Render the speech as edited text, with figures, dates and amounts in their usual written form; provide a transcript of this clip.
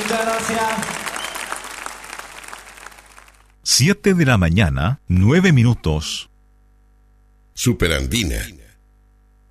Muchas gracias. 7 de la mañana, 9 minutos. Superandina.